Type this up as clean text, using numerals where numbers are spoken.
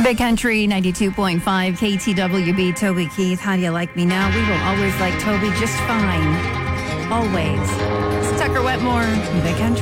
Big Country 92.5 KTWB. Toby Keith, how do you like me now? We will always like Toby just fine. Always. It's Tucker Wetmore, Big Country.